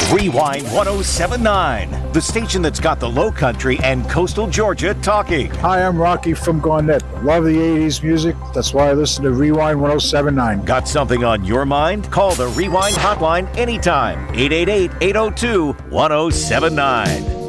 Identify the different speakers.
Speaker 1: Rewind 1079, the station that's got the Low Country and coastal Georgia talking.
Speaker 2: Hi, I'm Rocky from Garnett. Love the 80s music. That's why I listen to Rewind 1079.
Speaker 1: Got something on your mind? Call the Rewind hotline anytime. 888-802-1079.